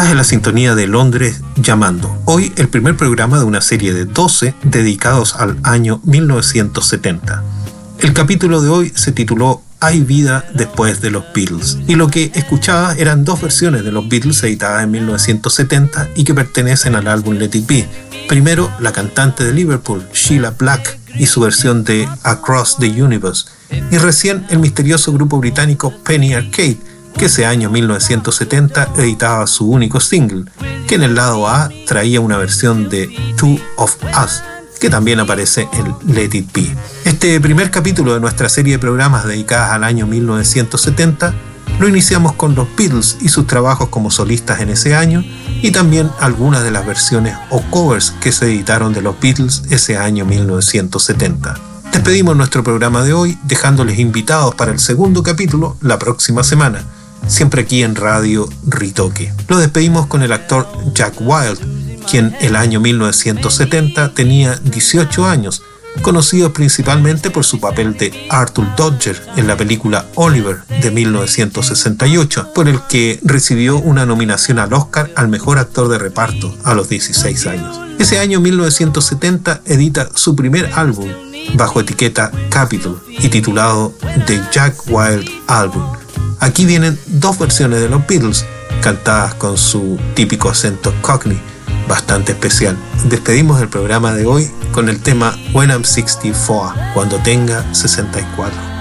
Estás en la sintonía de Londres Llamando. Hoy el primer programa de una serie de 12 dedicados al año 1970. El capítulo de hoy se tituló Hay vida después de los Beatles, y lo que escuchabas eran dos versiones de los Beatles editadas en 1970 y que pertenecen al álbum Let It Be. Primero, la cantante de Liverpool, Sheila Black, y su versión de Across the Universe, y recién el misterioso grupo británico Penny Arcade, que ese año 1970 editaba su único single, que en el lado A traía una versión de Two of Us, que también aparece en Let It Be. Este primer capítulo de nuestra serie de programas dedicadas al año 1970 lo iniciamos con los Beatles y sus trabajos como solistas en ese año, y también algunas de las versiones o covers que se editaron de los Beatles ese año 1970. Despedimos nuestro programa de hoy dejándoles invitados para el segundo capítulo la próxima semana, siempre aquí en Radio Ritoque. Lo despedimos con el actor Jack Wilde, quien el año 1970 tenía 18 años, conocido principalmente por su papel de Arthur Dodger en la película Oliver de 1968, por el que recibió una nominación al Oscar al mejor actor de reparto a los 16 años. Ese año 1970 edita su primer álbum bajo etiqueta Capitol y titulado The Jack Wilde Album. Aquí vienen dos versiones de los Beatles, cantadas con su típico acento Cockney, bastante especial. Despedimos el programa de hoy con el tema When I'm 64, cuando tenga 64.